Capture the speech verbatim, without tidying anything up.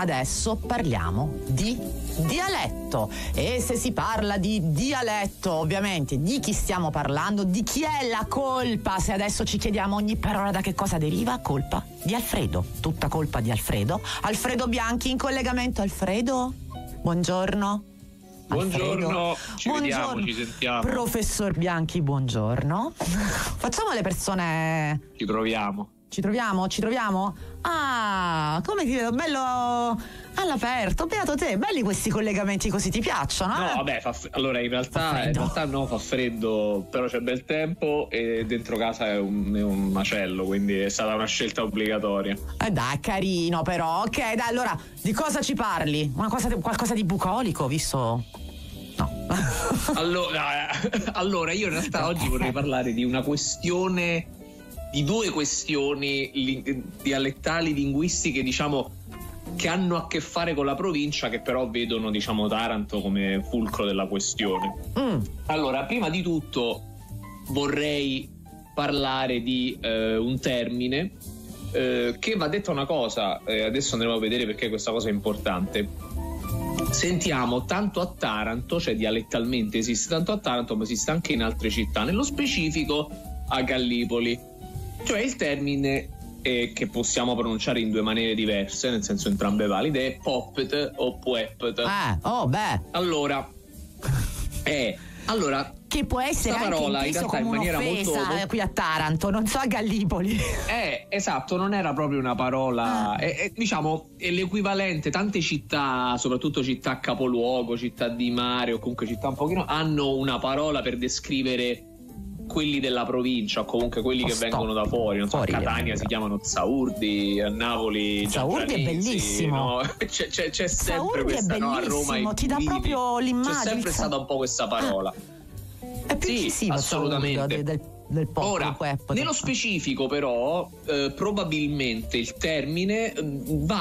adesso parliamo di dialetto. E se si parla di dialetto, ovviamente di chi stiamo parlando? Di chi è la colpa? Se adesso ci chiediamo ogni parola da che cosa deriva? Colpa di Alfredo, tutta colpa di Alfredo. Alfredo Bianchi in collegamento. Alfredo, buongiorno. Buongiorno, ci buongiorno. vediamo, ci sentiamo. Professor Bianchi, buongiorno. Facciamo le persone... Ci troviamo. Ci troviamo? Ci troviamo? Ah, come ti vedo? Bello all'aperto, beato te. Belli questi collegamenti così, ti piacciono? No, eh? vabbè, fa f- allora in realtà, in realtà no, fa freddo, però c'è bel tempo e dentro casa è un, è un macello, quindi è stata una scelta obbligatoria. Eh dai, carino però. Ok, dai, allora, di cosa ci parli? Una cosa, qualcosa di bucolico, visto... No. Allora, allora, io in realtà oggi vorrei parlare di una questione, di due questioni li, dialettali, linguistiche, diciamo, che hanno a che fare con la provincia, che però vedono, diciamo, Taranto come fulcro della questione. Mm. Allora, prima di tutto vorrei parlare di eh, un termine eh, che va detta una cosa, eh, adesso andremo a vedere perché questa cosa è importante. Sentiamo tanto a Taranto, cioè dialettalmente esiste tanto a Taranto, ma esiste anche in altre città, nello specifico a Gallipoli, cioè il termine eh, che possiamo pronunciare in due maniere diverse, nel senso entrambe valide, è poppet o puepet. Ah, oh beh. Allora, è allora che può essere anche parola inteso in realtà come in maniera un'offesa molto qui a Taranto, non so a Gallipoli. Eh, esatto, non era proprio una parola, ah. è, è, diciamo, è l'equivalente. Tante città, soprattutto città capoluogo, città di mare o comunque città un pochino, hanno una parola per descrivere quelli della provincia o comunque quelli oh, che stop. vengono da fuori. Non so, fuori a Catania si chiamano Zaurdi, a Napoli Zaurdi è bellissimo, no? c'è, c'è, c'è sempre Zaurdi questa, no? A Roma ti dà proprio l'immagine, c'è sempre stata un po' questa parola. Ah. È più sì, assolutamente. Del, del pop, Ora, web, nello specifico però, eh, probabilmente il termine va